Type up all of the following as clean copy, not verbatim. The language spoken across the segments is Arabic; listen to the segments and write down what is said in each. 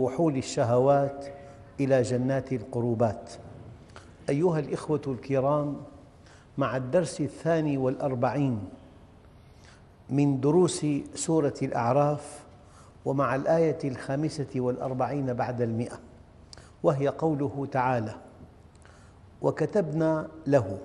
وحول الشهوات إلى جنات القربات. أيها الإخوة الكرام، مع الدرس 42 من دروس سورة الأعراف، ومع الآية 45 بعد 100، وهي قوله تعالى: وكتبنا له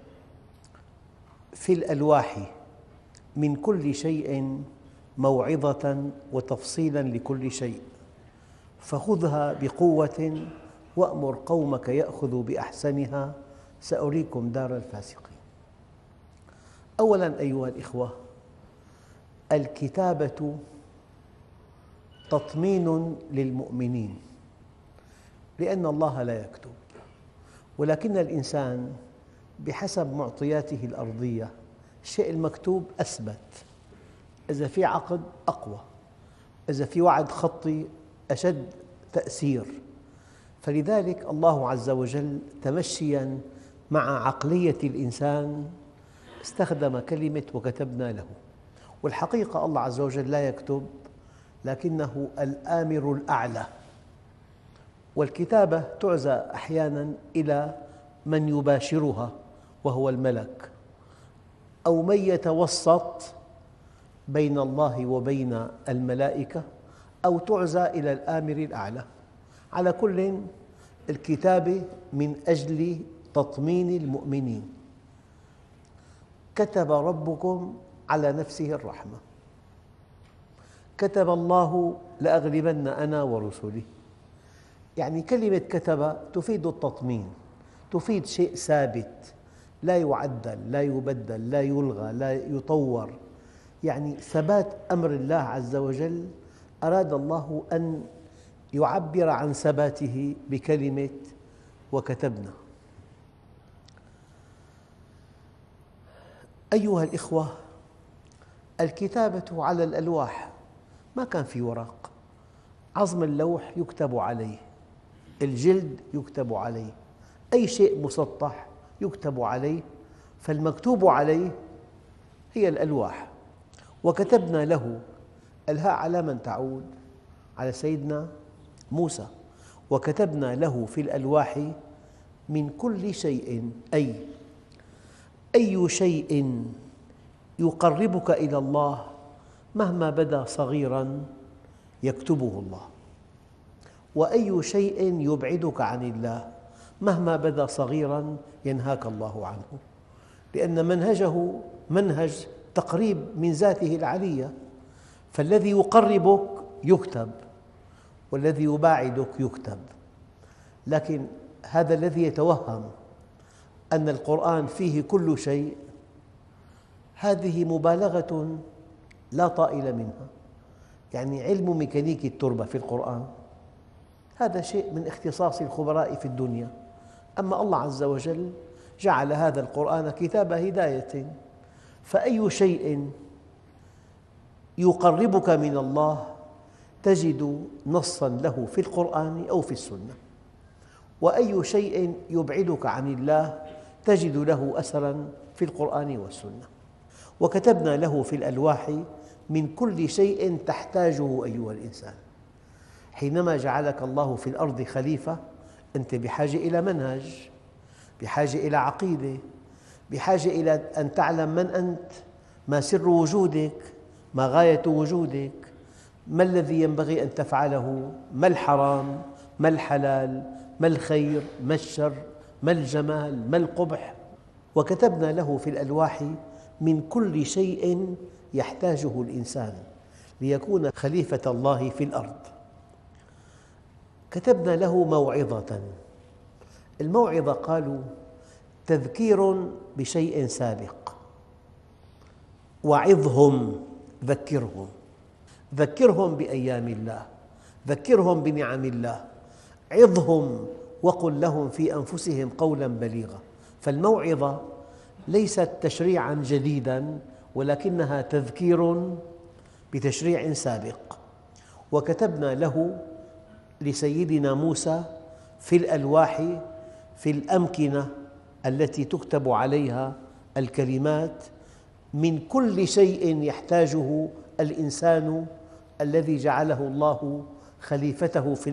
في الألواح من كل شيء موعظة وتفصيلا لكل شيء فخذها بقوة وأمر قومك يأخذوا بأحسنها سأريكم دار الفاسقين. أولاً أيها الإخوة، الكتابة تطمين للمؤمنين، لأن الله لا يكتب، ولكن الإنسان بحسب معطياته الأرضية الشيء المكتوب أثبت، إذا في عقد أقوى، إذا في وعد خطي أشد تأثير. فلذلك الله عز وجل تمشياً مع عقلية الإنسان استخدم كلمة وكتبنا له. والحقيقة الله عز وجل لا يكتب، لكنه الآمر الأعلى، والكتابة تعزى أحياناً إلى من يباشرها وهو الملك، أو من يتوسط بين الله وبين الملائكة، أو تعزى إلى الآمر الأعلى. على كل، الكتابة من أجل تطمين المؤمنين. كتب ربكم على نفسه الرحمة، كتب الله لأغلبن أنا ورسلي. يعني كلمة كتب تفيد التطمين، تفيد شيء ثابت لا يعدل، لا يبدل، لا يلغى، لا يطور. يعني ثبات أمر الله عز وجل أراد الله أن يعبر عن ثباته بكلمة وكتبنا. أيها الإخوة، الكتابة على الألواح، ما كان في ورق، عظم اللوح يكتب عليه، الجلد يكتب عليه، أي شيء مسطح يكتب عليه، فالمكتوب عليه هي الألواح. وكتبنا له، الهاء على من تعود؟ على سيدنا موسى. وكتبنا له في الألواح من كل شيء، أي شيء يقربك إلى الله مهما بدا صغيراً يكتبه الله، وأي شيء يبعدك عن الله مهما بدا صغيراً ينهاك الله عنه، لأن منهجه منهج تقريب من ذاته العلية. فالذي يقربك يكتب، والذي يباعدك يكتب. لكن هذا الذي يتوهم أن القرآن فيه كل شيء، هذه مبالغة لا طائل منها. يعني علم ميكانيك التربة في القرآن هذا شيء من اختصاص الخبراء في الدنيا، أما الله عز وجل جعل هذا القرآن كتاب هداية. فأي شيء يقربك من الله تجد نصاً له في القرآن أو في السنة، وأي شيء يبعدك عن الله تجد له أثراً في القرآن والسنة. وكتبنا له في الألواح من كل شيء تحتاجه أيها الإنسان. حينما جعلك الله في الأرض خليفة، أنت بحاجة إلى منهج، بحاجة إلى عقيدة، بحاجة إلى أن تعلم من أنت، ما سر وجودك، ما غاية وجودك، ما الذي ينبغي أن تفعله، ما الحرام، ما الحلال، ما الخير، ما الشر، ما الجمال، ما القبح. وكتبنا له في الألواح من كل شيء يحتاجه الإنسان ليكون خليفة الله في الأرض. كتبنا له موعظة. الموعظة قالوا تذكير بشيء سابق. وعظهم، ذكرهم، ذكرهم بأيام الله، ذكرهم بنعم الله، عظهم وقل لهم في أنفسهم قولاً بليغاً. فالموعظة ليست تشريعاً جديداً، ولكنها تذكير بتشريع سابق. وكتبنا له لسيدنا موسى في الألواح، في الأمكنة التي تكتب عليها الكلمات، من كل شيء يحتاجه الإنسان الذي جعله الله خليفته في